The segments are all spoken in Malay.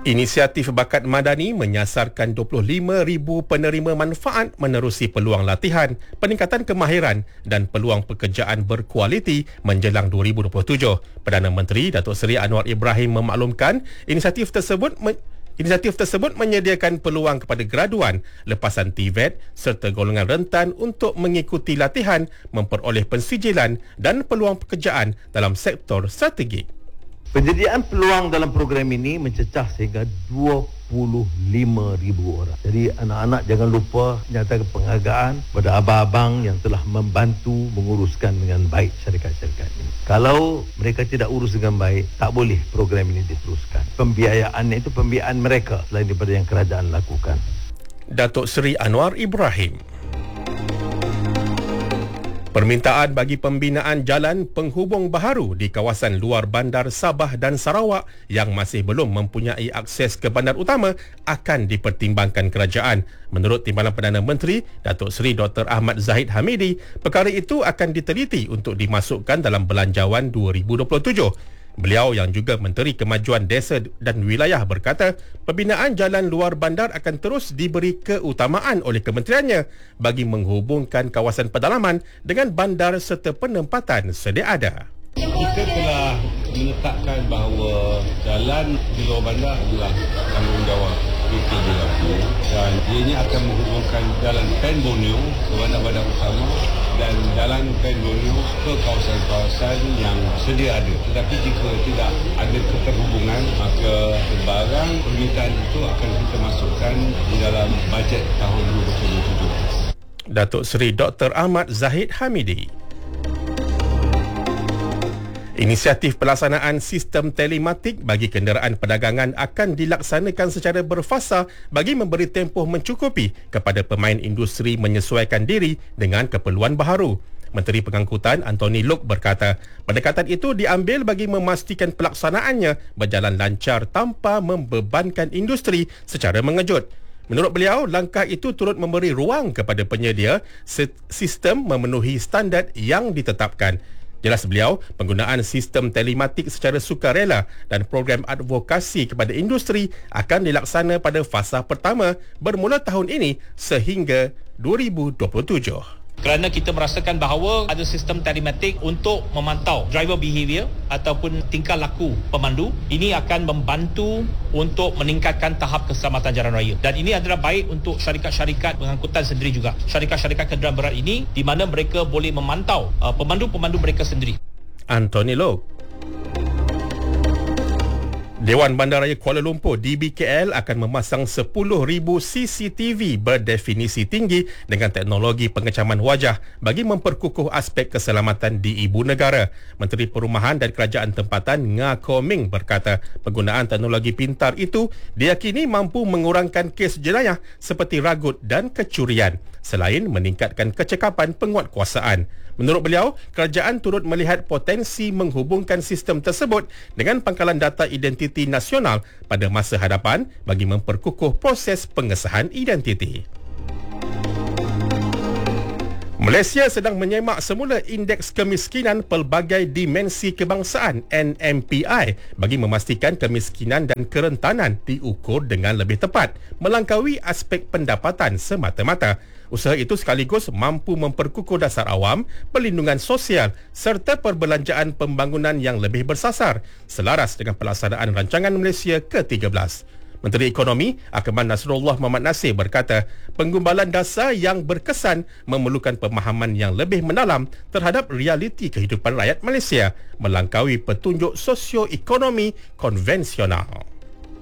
Inisiatif Bakat Madani menyasarkan 25,000 penerima manfaat menerusi peluang latihan, peningkatan kemahiran dan peluang pekerjaan berkualiti menjelang 2027. Perdana Menteri Datuk Seri Anwar Ibrahim memaklumkan inisiatif tersebut menyediakan peluang kepada graduan, lepasan TVET serta golongan rentan untuk mengikuti latihan, memperoleh pensijilan dan peluang pekerjaan dalam sektor strategik. Penyediaan peluang dalam program ini mencecah sehingga 25,000 orang. Jadi anak-anak jangan lupa nyatakan penghargaan kepada abang-abang yang telah membantu menguruskan dengan baik syarikat-syarikat ini. Kalau mereka tidak urus dengan baik, tak boleh program ini diteruskan. Pembiayaan itu pembiayaan mereka selain daripada yang kerajaan lakukan. Datuk Seri Anwar Ibrahim. Permintaan bagi pembinaan jalan penghubung baharu di kawasan luar bandar Sabah dan Sarawak yang masih belum mempunyai akses ke bandar utama akan dipertimbangkan kerajaan. Menurut Timbalan Perdana Menteri Datuk Seri Dr. Ahmad Zahid Hamidi, perkara itu akan diteliti untuk dimasukkan dalam Belanjawan 2027. Beliau yang juga Menteri Kemajuan Desa dan Wilayah berkata, pembinaan jalan luar bandar akan terus diberi keutamaan oleh kementeriannya bagi menghubungkan kawasan pedalaman dengan bandar serta penempatan sedia ada. Kita telah menetapkan bahawa jalan di luar bandar adalah tanggungjawab PTJRP dan ianya akan menghubungkan jalan Pen Borneo ke bandar-bandar utama dan jalan Pen Borneo ke kawasan-kawasan yang sedia ada. Tetapi jika tidak ada keterhubungan, maka barang permintaan itu akan kita masukkan di dalam bajet tahun 2027. Datuk Seri Dr. Ahmad Zahid Hamidi. Inisiatif pelaksanaan sistem telematik bagi kenderaan perdagangan akan dilaksanakan secara berfasa bagi memberi tempoh mencukupi kepada pemain industri menyesuaikan diri dengan keperluan baharu. Menteri Pengangkutan Anthony Loke berkata, pendekatan itu diambil bagi memastikan pelaksanaannya berjalan lancar tanpa membebankan industri secara mengejut. Menurut beliau, langkah itu turut memberi ruang kepada penyedia sistem memenuhi standard yang ditetapkan. Jelas beliau, penggunaan sistem telematik secara sukarela dan program advokasi kepada industri akan dilaksana pada fasa pertama bermula tahun ini sehingga 2027. Kerana kita merasakan bahawa ada sistem telematik untuk memantau driver behavior ataupun tingkah laku pemandu. Ini akan membantu untuk meningkatkan tahap keselamatan jalan raya. Dan ini adalah baik untuk syarikat-syarikat pengangkutan sendiri juga. Syarikat-syarikat kenderaan berat ini di mana mereka boleh memantau pemandu-pemandu mereka sendiri. Anthony Loke. Dewan Bandaraya Kuala Lumpur DBKL akan memasang 10,000 CCTV berdefinisi tinggi dengan teknologi pengecaman wajah bagi memperkukuh aspek keselamatan di ibu negara. Menteri Perumahan dan Kerajaan Tempatan Nga Koming berkata, penggunaan teknologi pintar itu diyakini mampu mengurangkan kes jenayah seperti ragut dan kecurian selain meningkatkan kecekapan penguatkuasaan. Menurut beliau, kerajaan turut melihat potensi menghubungkan sistem tersebut dengan pangkalan data identiti nasional pada masa hadapan bagi memperkukuh proses pengesahan identiti. Malaysia sedang menyemak semula Indeks Kemiskinan Pelbagai Dimensi Kebangsaan NMPI bagi memastikan kemiskinan dan kerentanan diukur dengan lebih tepat, melangkaui aspek pendapatan semata-mata. Usaha itu sekaligus mampu memperkukuh dasar awam, perlindungan sosial serta perbelanjaan pembangunan yang lebih bersasar selaras dengan pelaksanaan Rancangan Malaysia ke-13. Menteri Ekonomi Akmal Nasrullah Muhammad Nasir berkata, penggumbalan dasar yang berkesan memerlukan pemahaman yang lebih mendalam terhadap realiti kehidupan rakyat Malaysia melangkaui petunjuk sosio-ekonomi konvensional.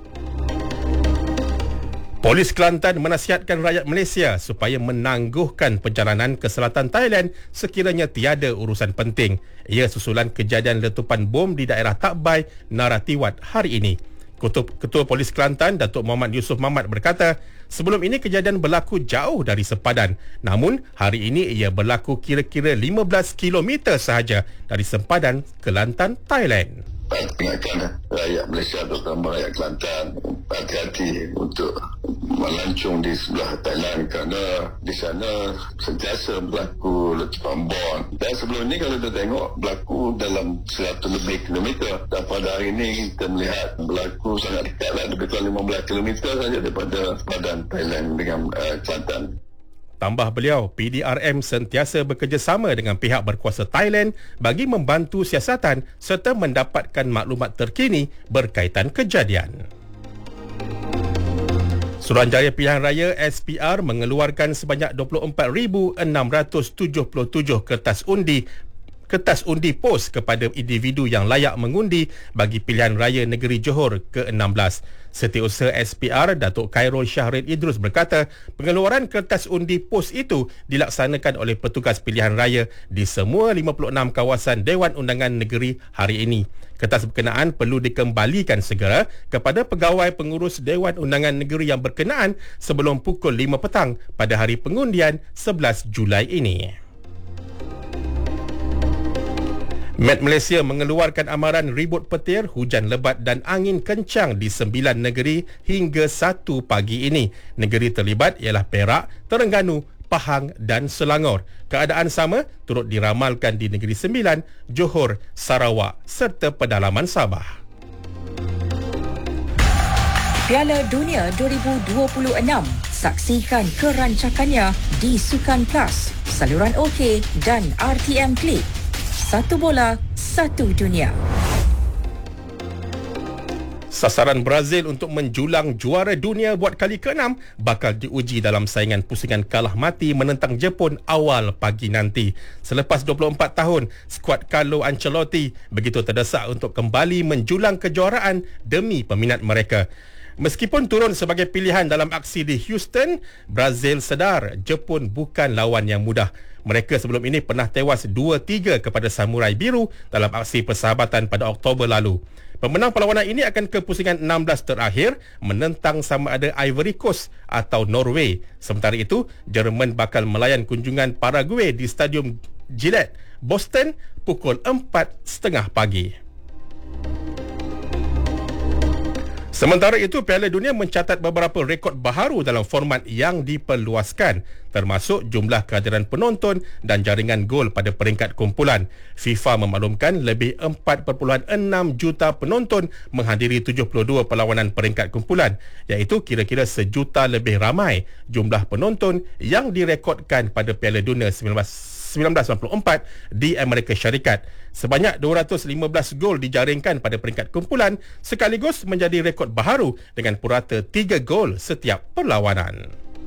Polis Kelantan menasihatkan rakyat Malaysia supaya menangguhkan perjalanan ke selatan Thailand sekiranya tiada urusan penting. Ia susulan kejadian letupan bom di daerah Takbai, Naratiwat hari ini. Ketua Polis Kelantan, Datuk Muhammad Yusof Mamat berkata, sebelum ini kejadian berlaku jauh dari sempadan. Namun, hari ini ia berlaku kira-kira 15 km sahaja dari sempadan Kelantan, Thailand. Ingatkan rakyat Malaysia, terutama rakyat Kelantan, hati-hati untuk melancong di sebelah Thailand kerana di sana sentiasa berlaku letupan bom. Dan sebelum ini kalau kita tengok berlaku dalam 100 lebih kilometer, dan pada hari ini kita melihat berlaku sangat dekat, lebih kurang 15 kilometer saja daripada badan Thailand dengan Kelantan. Tambah beliau, PDRM sentiasa bekerjasama dengan pihak berkuasa Thailand bagi membantu siasatan serta mendapatkan maklumat terkini berkaitan kejadian. Suruhanjaya Pilihan Raya SPR mengeluarkan sebanyak 24,677 kertas undi pos kepada individu yang layak mengundi bagi pilihan raya negeri Johor ke-16. Setiausaha SPR Datuk Khairul Shahrid Idrus berkata, pengeluaran kertas undi pos itu dilaksanakan oleh petugas pilihan raya di semua 56 kawasan Dewan Undangan Negeri hari ini. Kertas berkenaan perlu dikembalikan segera kepada pegawai pengurus Dewan Undangan Negeri yang berkenaan sebelum pukul 5 petang pada hari pengundian 11 Julai ini. Met Malaysia mengeluarkan amaran ribut petir, hujan lebat dan angin kencang di 9 negeri hingga 1 pagi ini. Negeri terlibat ialah Perak, Terengganu, Pahang dan Selangor. Keadaan sama turut diramalkan di Negeri Sembilan, Johor, Sarawak serta pedalaman Sabah. Piala Dunia 2026. Saksikan kerancakannya di Sukan Plus, saluran OK dan RTM Klik. Satu bola, satu dunia. Sasaran Brazil untuk menjulang juara dunia buat kali ke-6 bakal diuji dalam saingan pusingan kalah mati menentang Jepun awal pagi nanti. Selepas 24 tahun, skuad Carlo Ancelotti begitu terdesak untuk kembali menjulang kejuaraan demi peminat mereka. Meskipun turun sebagai pilihan dalam aksi di Houston, Brazil sedar Jepun bukan lawan yang mudah. Mereka sebelum ini pernah tewas 2-3 kepada Samurai Biru dalam aksi persahabatan pada Oktober lalu. Pemenang perlawanan ini akan ke pusingan 16 terakhir menentang sama ada Ivory Coast atau Norway. Sementara itu, Jerman bakal melayan kunjungan Paraguay di Stadium Gillette, Boston pukul 4.30 pagi. Sementara itu, Piala Dunia mencatat beberapa rekod baharu dalam format yang diperluaskan, termasuk jumlah kehadiran penonton dan jaringan gol pada peringkat kumpulan. FIFA memaklumkan lebih 4.6 juta penonton menghadiri 72 perlawanan peringkat kumpulan, iaitu kira-kira sejuta lebih ramai jumlah penonton yang direkodkan pada Piala Dunia 1994 di Amerika Syarikat. Sebanyak 215 gol dijaringkan pada peringkat kumpulan, sekaligus menjadi rekod baharu dengan purata 3 gol setiap perlawanan.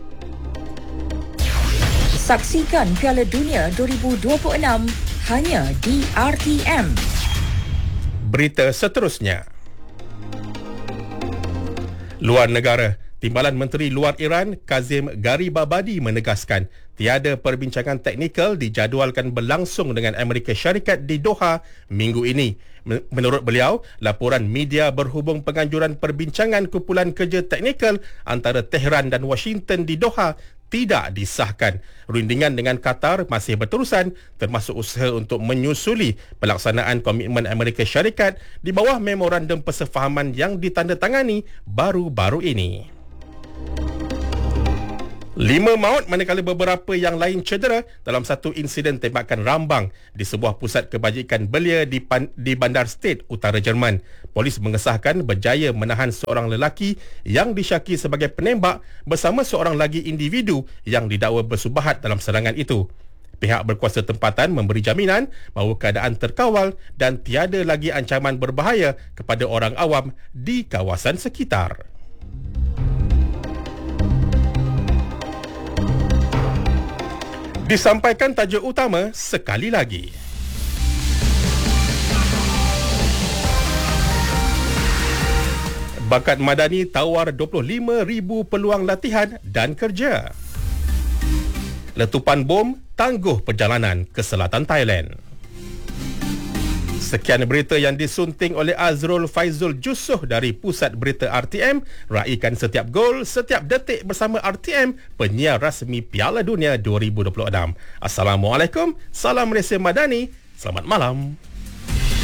Saksikan Piala Dunia 2026 hanya di RTM. Berita seterusnya. Luar negara. Timbalan Menteri Luar Iran Kazim Garibabadi menegaskan tiada perbincangan teknikal dijadualkan berlangsung dengan Amerika Syarikat di Doha minggu ini. Menurut beliau, laporan media berhubung penganjuran perbincangan kumpulan kerja teknikal antara Tehran dan Washington di Doha tidak disahkan. Rundingan dengan Qatar masih berterusan, termasuk usaha untuk menyusuli pelaksanaan komitmen Amerika Syarikat di bawah memorandum persefahaman yang ditandatangani baru-baru ini. 5 maut manakala beberapa yang lain cedera dalam satu insiden tembakan rambang di sebuah pusat kebajikan belia di Bandar State, Utara Jerman. Polis mengesahkan berjaya menahan seorang lelaki yang disyaki sebagai penembak bersama seorang lagi individu yang didakwa bersubahat dalam serangan itu. Pihak berkuasa tempatan memberi jaminan bahawa keadaan terkawal dan tiada lagi ancaman berbahaya kepada orang awam di kawasan sekitar. Disampaikan tajuk utama sekali lagi. Bakat Madani tawar 25,000 peluang latihan dan kerja. Letupan bom tangguh perjalanan ke selatan Thailand. Sekian berita yang disunting oleh Azrul Faizul Jusuh dari Pusat Berita RTM. Raikan setiap gol, setiap detik bersama RTM, penyiar rasmi Piala Dunia 2026. Assalamualaikum, salam Malaysia Madani, selamat malam.